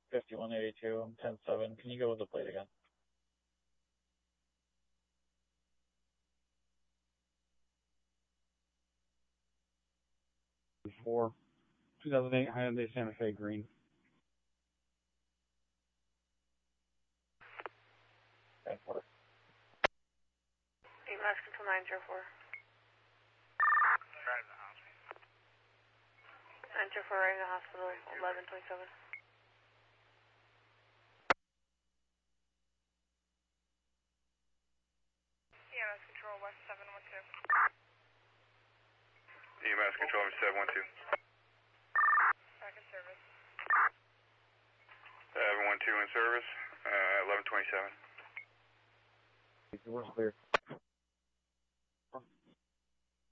5182, I'm 10-7. Can you go with the plate again? For 2008 Hyundai Santa Fe green. And for EMS control 904. 904 right in the hospital, 1127. EMS control West 712. EMS control 712. Back in service. 712 in service, 1127. Doors clear.